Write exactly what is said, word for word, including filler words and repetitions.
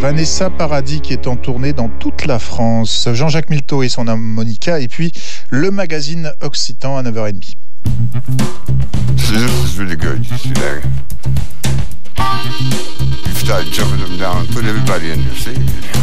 Vanessa Paradis qui est en tournée dans toute la France. Jean-Jacques Milteau et son harmonica. Et puis le magazine Occitan à neuf heures trente. This is really good. You see that? You start jumping them down and put everybody in there. See?